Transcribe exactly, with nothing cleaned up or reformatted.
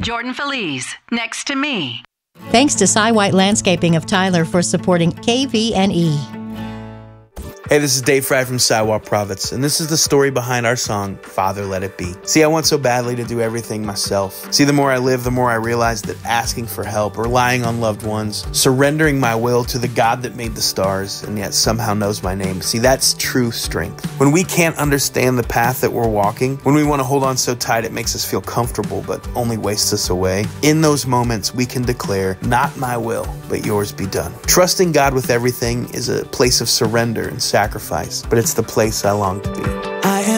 Jordan Feliz, Next to Me. Thanks to Cy White Landscaping of Tyler for supporting K V N E. Hey, this is Dave Fry from Sidewalk Prophets, and this is the story behind our song, Father Let It Be. See, I want so badly to do everything myself. See, the more I live, the more I realize that asking for help, relying on loved ones, surrendering my will to the God that made the stars and yet somehow knows my name, see, that's true strength. When we can't understand the path that we're walking, when we want to hold on so tight it makes us feel comfortable but only wastes us away, in those moments we can declare, not my will, but yours be done. Trusting God with everything is a place of surrender and sacrifice, but it's the place I long to be. I